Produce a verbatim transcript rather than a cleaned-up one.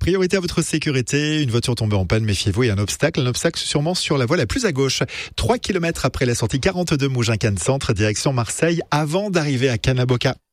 Priorité à votre sécurité, une voiture tombée en panne, méfiez-vous, et un obstacle, un obstacle sûrement sur la voie la plus à gauche. trois kilomètres après la sortie quarante-deux Mougins-Cannes Centre, direction Marseille, avant d'arriver à Canaboca.